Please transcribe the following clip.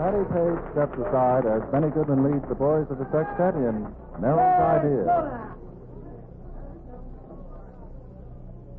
Patty Page steps aside as Benny Goodman leads the boys of the sextet in Mary's Idea.